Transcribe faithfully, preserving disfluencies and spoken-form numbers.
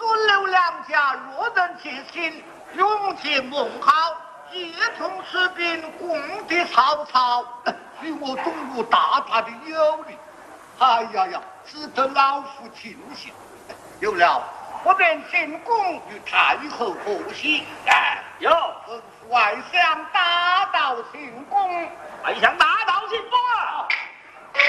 孙刘两家若能齐心，永结盟好，一同出兵攻击曹操，许我东吴大大的有利。哎呀呀，值得老夫庆幸。有了，我便进宫与太后贺喜。哎， 有吩咐外相大道进宫。 外相大道进宫啊！